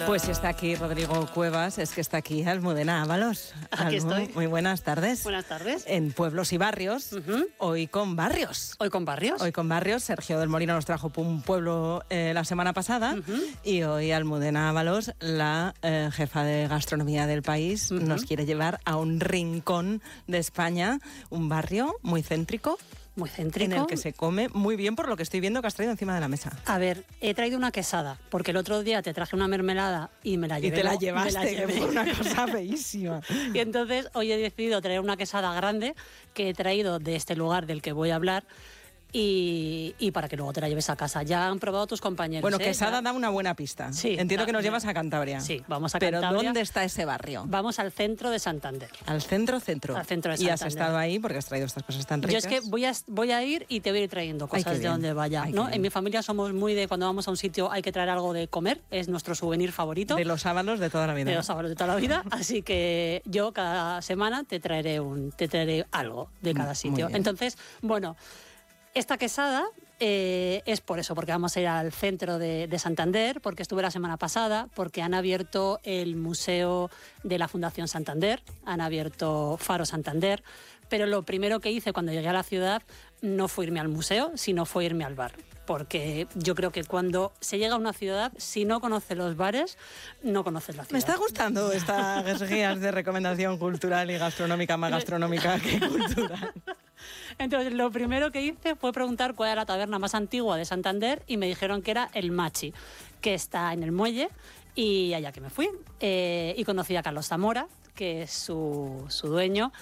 Pues está aquí Rodrigo Cuevas, es que está aquí Almudena Ábalos. Aquí estoy. Muy buenas tardes. Buenas tardes. En Pueblos y Barrios, hoy con Barrios. Hoy con Barrios. Hoy con Barrios. Sergio del Molino nos trajo un pueblo la semana pasada y hoy Almudena Ábalos, la jefa de gastronomía del país, nos quiere llevar a un rincón de España, un barrio muy céntrico. Muy céntrico. En el que se come muy bien, por lo que estoy viendo que has traído encima de la mesa. A ver, he traído una quesada, porque el otro día te traje una mermelada y me la llevé. Y te la llevaste, me la llevé. que fue una cosa feísima. Y entonces hoy he decidido traer una quesada grande que he traído de este lugar del que voy a hablar. Y para que luego te la lleves a casa. Ya han probado tus compañeros. Bueno, quesada da una buena pista. Sí, entiendo que nos llevas a Cantabria. Sí, vamos a Pero Cantabria. ¿dónde está ese barrio? Vamos al centro de Santander. Al centro. Al centro de Santander. Y has estado ahí porque has traído estas cosas tan ricas. Yo es que voy a ir y te voy a ir trayendo cosas de donde vaya. ¿No? En mi familia somos muy de cuando vamos a un sitio hay que traer algo de comer. Es nuestro souvenir favorito. De los Ábalos de toda la vida. De los Ábalos de toda la vida. Así que yo cada semana te traeré algo de cada sitio. Entonces, bueno, esta quesada es por eso, porque vamos a ir al centro de Santander, porque estuve la semana pasada, porque han abierto el Museo de la Fundación Santander, han abierto Faro Santander, pero lo primero que hice cuando llegué a la ciudad no fue irme al museo, sino fue irme al bar. Porque yo creo que cuando se llega a una ciudad, si no conoces los bares, no conoces la ciudad. Me está gustando estas guías de recomendación cultural y gastronómica, más gastronómica que cultural. Entonces, lo primero que hice fue preguntar cuál era la taberna más antigua de Santander y me dijeron que era el Machi, que está en el muelle, y allá que me fui. Y conocí a Carlos Zamora, que es su dueño,